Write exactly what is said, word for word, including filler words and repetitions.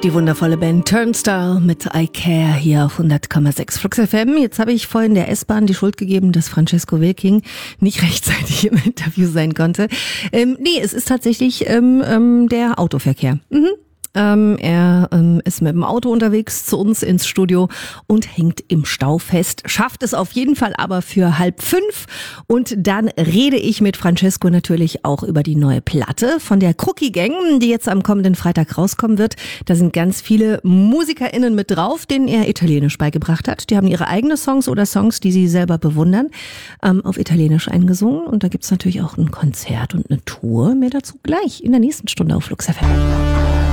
Die wundervolle Band Turnstile mit I Care hier auf hundert Komma sechs Flux F M. Jetzt habe ich vorhin der S-Bahn die Schuld gegeben, dass Francesco Wilking nicht rechtzeitig im Interview sein konnte. Ähm, nee, es ist tatsächlich ähm, ähm, der Autoverkehr. Mhm. Ähm, er ähm, ist mit dem Auto unterwegs zu uns ins Studio und hängt im Stau fest. Schafft es auf jeden Fall aber für halb fünf. Und dann rede ich mit Francesco natürlich auch über die neue Platte von der Crookie Gang, die jetzt am kommenden Freitag rauskommen wird. Da sind ganz viele MusikerInnen mit drauf, denen er Italienisch beigebracht hat. Die haben ihre eigenen Songs oder Songs, die sie selber bewundern, ähm, auf Italienisch eingesungen. Und da gibt's natürlich auch ein Konzert und eine Tour. Mehr dazu gleich in der nächsten Stunde auf Flux F M.